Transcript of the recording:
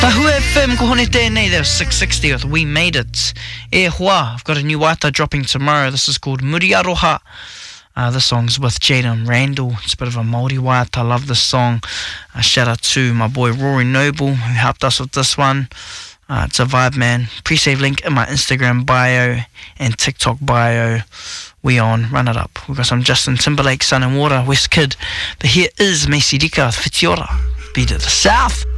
Tahu FM ko hone tēnei, that was 660 with We Made It. E hoa, I've got a new wata dropping tomorrow. This is called Muri Aroha. This song's with Jaden Randall. It's a bit of a Māori wata. I love this song. Shout out to my boy Rory Noble who helped us with this one. It's a vibe, man. Pre-save link in my Instagram bio and TikTok bio. We on Run It Up. We've got some Justin Timberlake, Sun and Water, West Kid. But here is Macy Rika with Whitiora. Beat of the South.